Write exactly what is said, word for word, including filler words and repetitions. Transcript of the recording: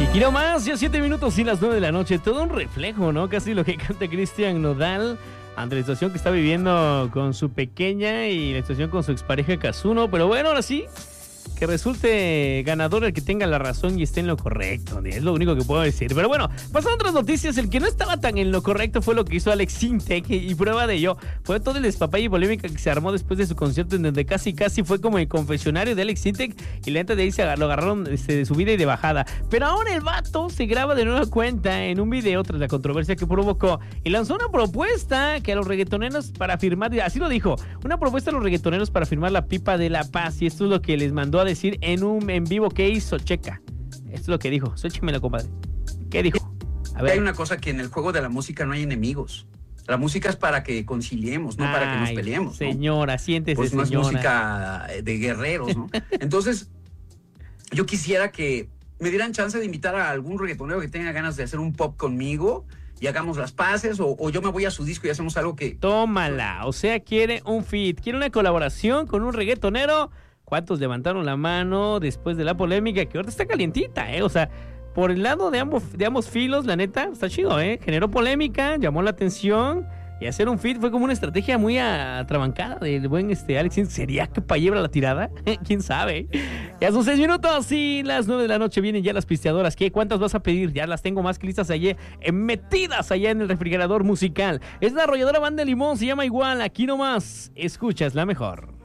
Y no más, ya siete minutos y las nueve de la noche. Todo un reflejo, ¿no? Casi lo que canta Cristian Nodal ante la situación que está viviendo con su pequeña y la situación con su expareja Kazuno. Pero bueno, ahora sí, que resulte ganador el que tenga la razón y esté en lo correcto. Es lo único que puedo decir. Pero bueno, pasando a otras noticias, el que no estaba tan en lo correcto fue lo que hizo Alex Sintek. Y prueba de ello fue todo el despapay y polémica que se armó después de su concierto, en donde casi casi fue como el confesionario de Alex Sintek. Y la neta de ahí se lo agarraron este, de subida y de bajada. Pero ahora el vato se graba de nueva cuenta en un video tras la controversia que provocó. Y lanzó una propuesta que a los reggaetoneros para firmar, así lo dijo, una propuesta a los reggaetoneros para firmar la pipa de la paz. Y esto es lo que les mandó a decir en un en vivo que hizo. Checa, esto es lo que dijo. Suélchemelo, compadre. ¿Qué dijo? A ver. Hay una cosa, que en el juego de la música no hay enemigos. La música es para que conciliemos, no Ay, para que nos peleemos, ¿no? Señora, siéntese, pues no señora. Es música de guerreros, ¿no? Entonces, yo quisiera que me dieran chance de invitar a algún reggaetonero que tenga ganas de hacer un pop conmigo y hagamos las paces, o, o yo me voy a su disco y hacemos algo que... Tómala, o sea, quiere un feat, quiere una colaboración con un reggaetonero. ¿Cuántos levantaron la mano después de la polémica que ahorita está calientita, eh? O sea, por el lado de ambos, de ambos filos, la neta, está chido, eh. Generó polémica, llamó la atención. Y hacer un feat fue como una estrategia muy atrabancada del buen este Alex Sintek. ¿Sería que pa' llevar la tirada? ¿Quién sabe? Ya son seis minutos y las nueve de la noche vienen ya las pisteadoras. ¿Qué? ¿Cuántas vas a pedir? Ya las tengo más que listas allá, eh, metidas allá en el refrigerador musical. Es la arrolladora Banda de Limón, se llama igual. Aquí nomás escuchas la mejor.